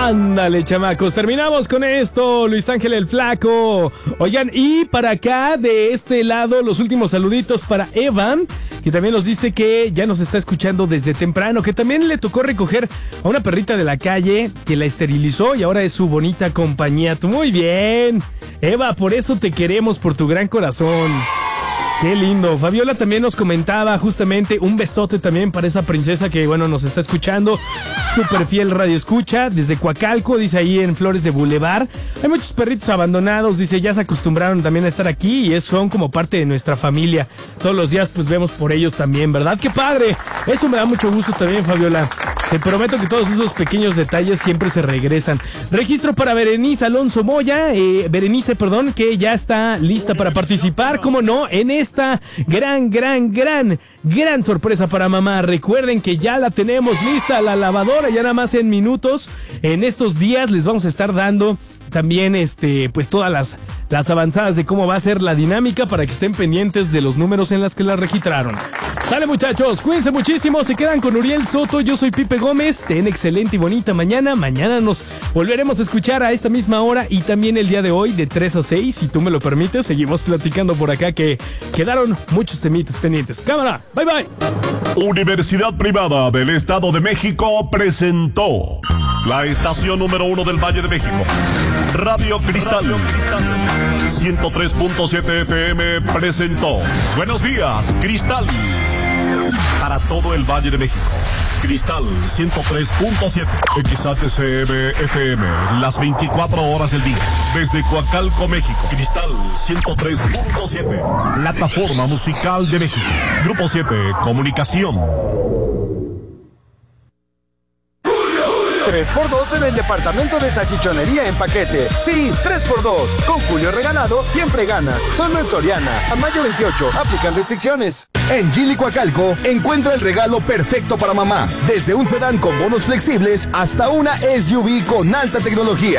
Ándale, chamacos, terminamos con esto, Luis Ángel el Flaco. Oigan, y para acá, de este lado, los últimos saluditos para Evan, que también nos dice que ya nos está escuchando desde temprano, que también le tocó recoger a una perrita de la calle, que la esterilizó y ahora es su bonita compañía. Tú, muy bien, Eva, por eso te queremos, por tu gran corazón. Qué lindo. Fabiola también nos comentaba justamente un besote también para esa princesa que, bueno, nos está escuchando. Súper fiel radio escucha desde Coacalco, dice ahí en Flores de Boulevard. Hay muchos perritos abandonados, dice, ya se acostumbraron también a estar aquí y son como parte de nuestra familia. Todos los días pues vemos por ellos también, ¿verdad? ¡Qué padre! Eso me da mucho gusto también, Fabiola. Te prometo que todos esos pequeños detalles siempre se regresan. Registro para Berenice Alonso Moya, que ya está lista para participar, ¿cómo no? En esta gran sorpresa para mamá. Recuerden que ya la tenemos lista, la lavadora, ya nada más en minutos. En estos días les vamos a estar dando también pues todas las avanzadas de cómo va a ser la dinámica para que estén pendientes de los números en las que la registraron. Sale, muchachos, cuídense muchísimo, se quedan con Uriel Soto, yo soy Pipe Gómez, ten excelente y bonita mañana nos volveremos a escuchar a esta misma hora y también el día de hoy de 3 a 6, si tú me lo permites, seguimos platicando por acá que quedaron muchos temitas pendientes. Cámara, bye bye. Universidad Privada del Estado de México presentó la estación número 1 del Valle de México, Radio Cristal 103.7 FM presentó Buenos Días, Cristal. Para todo el Valle de México, Cristal 103.7 XHCM FM, las 24 horas del día. Desde Coacalco, México, Cristal 103.7, plataforma musical de México. Grupo 7, Comunicación. 3x2 en el departamento de salchichonería en paquete. Sí, 3x2. Con Julio regalado, siempre ganas. Solo en Soriana. A mayo 28. Aplican restricciones. En Geely Coacalco encuentra el regalo perfecto para mamá. Desde un sedán con bonos flexibles hasta una SUV con alta tecnología.